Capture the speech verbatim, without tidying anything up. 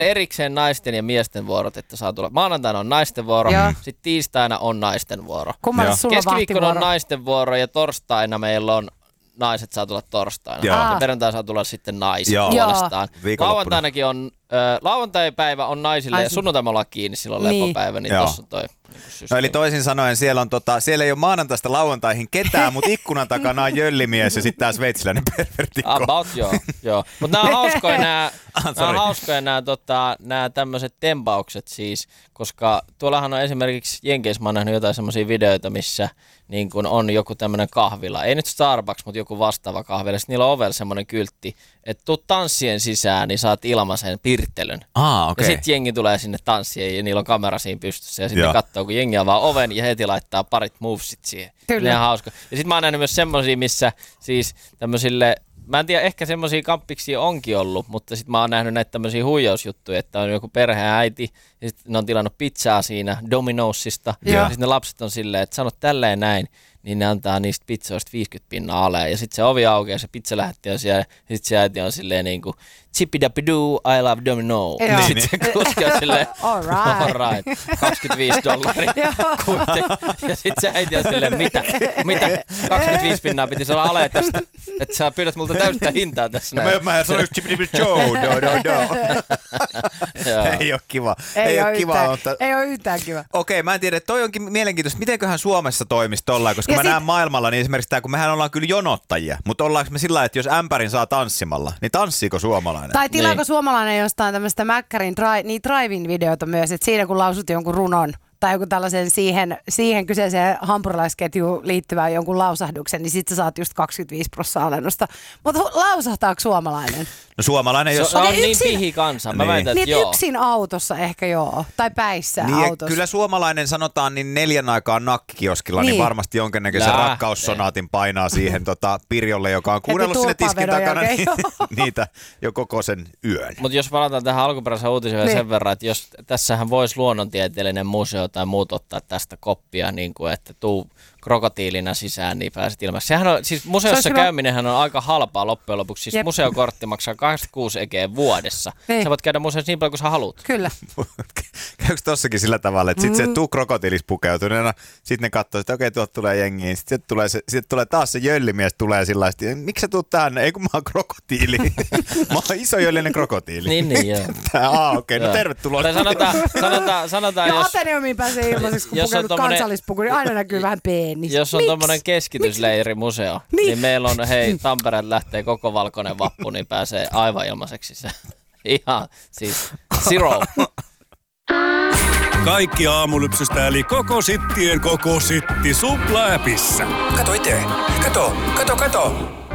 erikseen naisten ja miesten vuorot, että saa tulla. Maanantaina on naisten vuoro, Joo. sitten tiistaina on naisten vuoro. Kummalle sulla Keskiviikkona on vahtivuoro? naisten vuoro ja torstaina meillä on naiset saa tulla torstaina. Joo. Ja perjantaina saa tulla sitten naiset Joo. puolestaan. Viikonloppuna. Lauantainakin on, äh, lauantai-päivä on naisille Ai, ja sunnuntai me ollaan kiinni silloin niin. lepopäivä, niin Joo. tossa on toi niin No eli toisin sanoen siellä on tota, siellä ei ole maanantaista lauantaihin ketään, mutta ikkunan takana on jöllimies ja sitten tää sveitsiläinen pervertikko. About joo, joo. Mutta nämä on hauskoja nämä, Ah, nämä on sorry. hauskoja nämä, tota, nämä tämmöiset tempaukset siis, koska tuollahan on esimerkiksi Jenkeissä mä oon nähnyt jotain semmoisia videoita, missä niin kun on joku tämmöinen kahvila, ei nyt Starbucks, mutta joku vastaava kahvila, sitten niillä on ovella semmoinen kyltti, että tuu tanssien sisään, niin saat ilmaisen pirttelyn. Ah, okei. Ja Okay. sitten jengi tulee sinne tanssien ja niillä on kamera siinä pystyssä ja sitten Joo. ne katsoo, kun jengi avaa oven ja heti laittaa parit movesit siihen. Kyllä. Ne on hauska. Ja sitten mä oon nähnyt myös semmosia, missä siis tämmöisille, mä en tiedä, ehkä semmosia kamppiksia onkin ollut, mutta sitten mä oon nähnyt näitä tämmöisiä huijausjuttuja, että on joku perheäiti ja sitten ne on tilannut pizzaa siinä Domino'sista ja sitten ne lapset on silleen, että sanot tälleen näin, niin ne antaa niistä pizzoista viisikymmentä pinnaa aleen. Ja sitten se ovi aukeaa ja se pizza lähetti on siellä. Ja sitten se äiti on silleen niin kuin chippidapidoo, I love Domino. Joo. Ja sitten se kuski on silleen, All right. all right, kaksikymmentäviisi dollaria. Ja sitten se äiti on silleen, mitä, mitä, kaksikymmentäviisi pinnaa piti olla ale tästä. Että sä pyydät multa täystä hintaa tässä näin. Mä, mä sanoin just chippidapidoo, do, do, do. Joo. Ei ole kiva. Ei, Ei ole ole kiva, yhtään, mutta... ei ole yhtään kiva. Okei, mä en tiedä, toi onkin mielenkiintoista. Mitenköhän Suomessa toimisi tollain, koska Ja mä sit- näen maailmalla, niin esimerkiksi tää, kun mehän ollaan kyllä jonottajia, mutta ollaanko me sillä lailla, että jos ämpärin saa tanssimalla, niin tanssiiko suomalainen? Tai tilaako Niin. suomalainen jostain tämmöistä Mäkkärin dri- niin drive-in videota myös, että siinä kun lausut jonkun runon tai joku tällaisen siihen, siihen kyseiseen hampurilaisketjuun liittyvään jonkun lausahduksen, niin sit sä saat just kaksikymmentäviisi prosenttia alennusta. Mutta lausahtaako suomalainen? No suomalainen, jos... Se on Okei, niin yksin- pihi kansa. Mä Niin. väitän, Niin että joo. yksin autossa ehkä joo, tai päissä Niin, autossa. kyllä suomalainen sanotaan niin neljän aikaan nakkikioskilla, niin, Niin. varmasti jonkinnäköisen Lähtee. rakkaussonaatin painaa siihen tota, Pirjolle, joka on kuunnellut sinne tiskin tulppavedon takana jälkeen, niin, niitä jo koko sen yön. Mutta jos palataan tähän alkuperäiseen uutiseen vielä Niin. sen verran, että jos tässähän voisi luonnontieteellinen museo tai muut ottaa tästä koppia, niin kuin, että tuu krokotiilina sisään, niin pääset ilmassa. Sehän on, siis museossa hyvä. käyminenhän on aika halpaa loppujen lopuksi. Siis Jep. museokortti maksaa kahdeksankymmentäkuusi ekeä vuodessa. Niin. Sä voit käydä museossa niin paljon kuin sä haluat. Kyllä. Käykö tossakin sillä tavalla, että sit Mm. se tuu krokotiilis pukeutuneena, sit ne katsoo, että okei, tuolta tulee jengiin, sit, sit, tulee, se, sit tulee taas se jöllimies tulee sillä lailla, miksi sä tuut tänne? Ei kun mä oon krokotiili. Mä oon iso jöllinen krokotiili. Niin, niin, joo. Tää, aa, okei, no Joo. tervetuloa. Tai sanotaan, sanotaan, sanotaan Ja jos, Ateneumiin pääsee ilmaiseksi, kun jos on pukenut tommonen- kansallispuku, niin aina näkyy vähän penis. jos on Miksi? tommonen keskitysleirimuseo, niin. Niin. niin meillä on, hei, Tampereelta lähtee koko valkoinen vappu, niin pääsee aivan ilmaiseksi se. Ihan, siis zero. Kaikki aamulypsystä eli koko sittien koko sitti supla-äpissä. Kato itse. Kato, kato, kato.